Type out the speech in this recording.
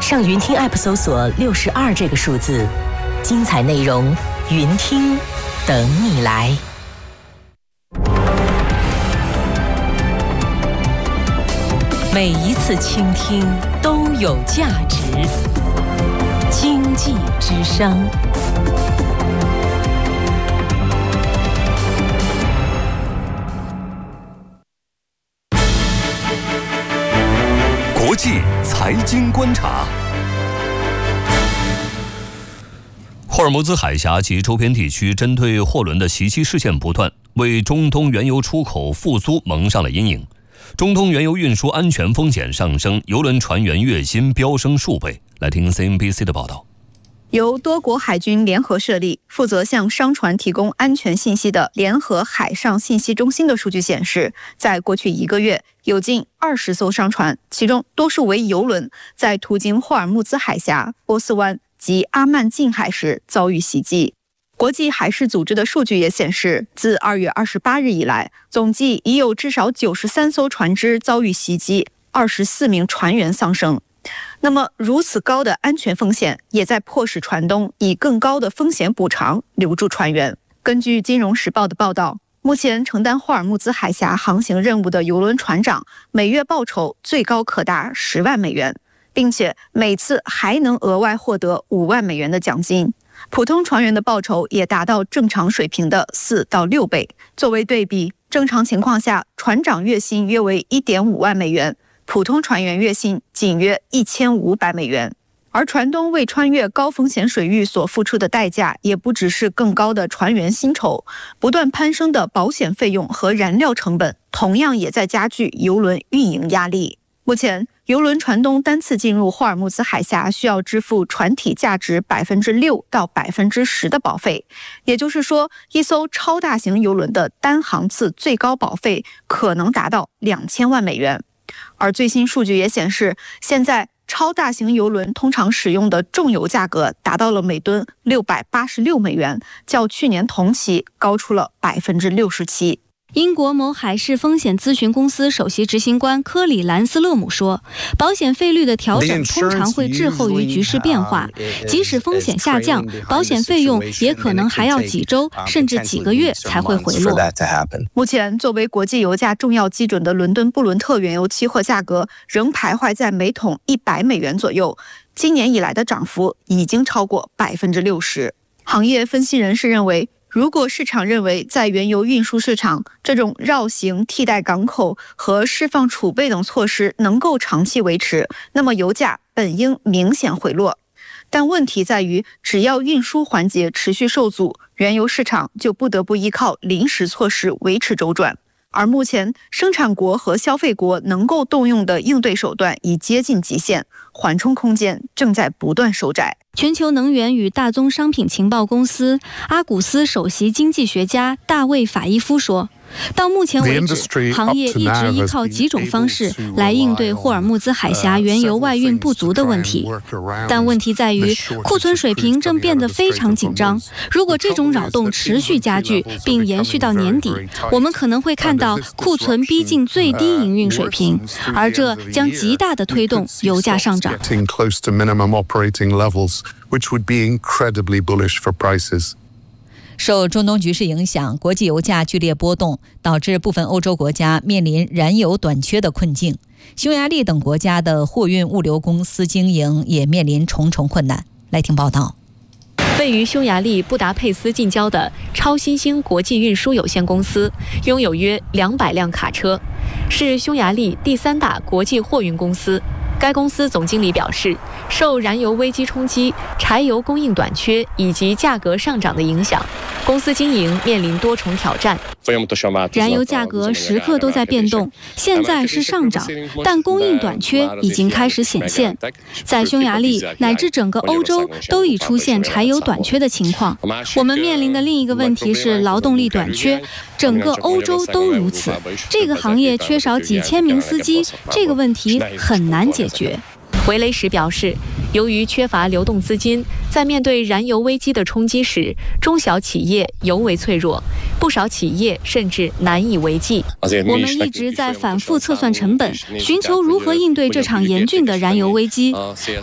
上云听 App 搜索62这个数字，精彩内容，云听等你来。每一次倾听都有价值。经济之声。 国际财经观察。霍尔木兹海峡及周边地区针对货轮的袭击事件不断，为中东原油出口复苏蒙上了阴影。中东原油运输安全风险上升，油轮船员月薪飙升数倍。来听 CNBC 的报道。 由多国海军联合设立，负责向商船提供安全信息的联合海上信息中心的数据显示，在过去1个月，有近20艘商船，其中多数为油轮，在途经霍尔木兹海峡、波斯湾及阿曼近海时遭遇袭击。国际海事组织的数据也显示，自2月28日以来，总计已有至少93艘船只遭遇袭击，24名船员丧生。那么，如此高的安全风险，也在迫使船东以更高的风险补偿留住船员。根据《金融时报》的报道，目前承担霍尔木兹海峡航行任务的邮轮船长，每月报酬最高可达10万美元，并且每次还能额外获得5万美元的奖金。普通船员的报酬也达到正常水平的4到6倍。作为对比，正常情况下，船长月薪约为 1.5 万美元，普通船员月薪仅约1500美元。而船东为穿越高风险水域所付出的代价，也不只是更高的船员薪酬，不断攀升的保险费用和燃料成本，同样也在加剧邮轮运营压力。目前，邮轮船东单次进入霍尔木兹海峡需要支付船体价值 6% 到 10% 的保费，也就是说，一艘超大型邮轮的单航次最高保费可能达到2000万美元。而最新数据也显示，现在超大型邮轮通常使用的重油价格达到了每吨686美元，较去年同期高出了 67%。 英国某海事风险咨询公司首席执行官科里兰斯勒姆说，保险费率的调整通常会滞后于局势变化，即使风险下降，保险费用也可能还要几周甚至几个月才会回落。 目前，作为国际油价重要基准的伦敦布伦特原油期货价格仍徘徊在每桶100美元左右，今年以来的涨幅已经超过 60%。行业分析人士认为，如果市场认为在原油运输市场，这种绕行、替代港口和释放储备等措施能够长期维持，那么油价本应明显回落。但问题在于，只要运输环节持续受阻，原油市场就不得不依靠临时措施维持周转。而目前，生产国和消费国能够动用的应对手段已接近极限，缓冲空间正在不断收窄。 全球能源与大宗商品情报公司阿古斯首席经济学家大卫法伊夫说，到目前为止，行业一直依靠几种方式来应对霍尔木兹海峡原油外运不足的问题，但问题在于库存水平正变得非常紧张。如果这种扰动持续加剧并延续到年底，我们可能会看到库存逼近最低营运水平，而这将极大地推动油价上涨。 受中东局势影响，国际油价剧烈波动，导致部分欧洲国家面临燃油短缺的困境。匈牙利等国家的货运物流公司经营也面临重重困难。来听报道。 位于匈牙利布达佩斯近郊的超新星国际运输有限公司拥有约200辆卡车，是匈牙利第3大国际货运公司。该公司总经理表示，受燃油危机冲击、柴油供应短缺以及价格上涨的影响，公司经营面临多重挑战。 燃油价格时刻都在变动，现在是上涨，但供应短缺已经开始显现。在匈牙利乃至整个欧洲都已出现柴油短缺的情况。我们面临的另一个问题是劳动力短缺，整个欧洲都如此。这个行业缺少几千名司机，这个问题很难解决。 维雷什表示，由于缺乏流动资金，在面对燃油危机的冲击时，中小企业尤为脆弱，不少企业甚至难以为继。 我们一直在反复测算成本，寻求如何应对这场严峻的燃油危机。